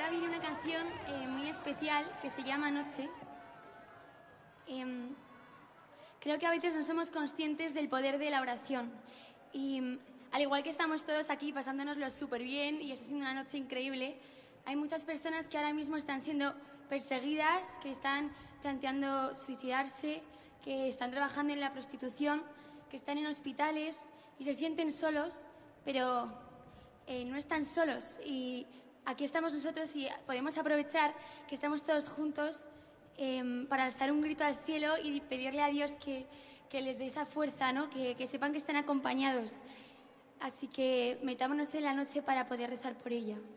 ahora viene una canción muy especial que se llama Noche. Creo que a veces no somos conscientes del poder de la oración. Y al igual que estamos todos aquí pasándonoslo súper bien y está siendo una noche increíble, hay muchas personas que ahora mismo están siendo perseguidas, que están planteando suicidarse, que están trabajando en la prostitución, que están en hospitales y se sienten solos, pero no están solos. Y aquí estamos nosotros y podemos aprovechar que estamos todos juntos para alzar un grito al cielo y pedirle a Dios que les dé esa fuerza, ¿no? Que sepan que están acompañados. Así que metámonos en la noche para poder rezar por ella.